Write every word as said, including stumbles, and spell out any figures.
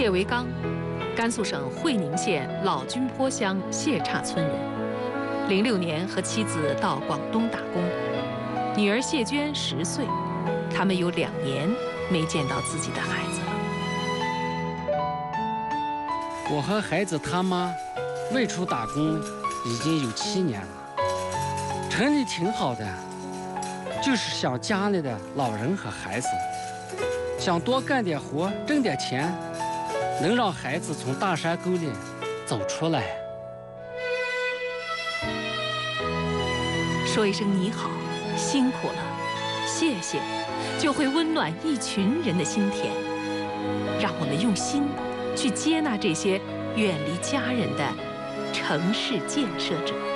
谢维刚，甘肃省会宁县老君坡乡谢岔村人。零六年和妻子到广东打工，女儿谢娟十岁，他们有两年没见到自己的孩子了。 我和孩子他妈外出打工已经有七年了，成绩挺好的，就是想家里的老人和孩子，想多干点活，挣点钱，能让孩子从大山沟里走出来。 说一声你好，辛苦了，谢谢，就会温暖一群人的心田。让我们用心去接纳这些远离家人的城市建设者。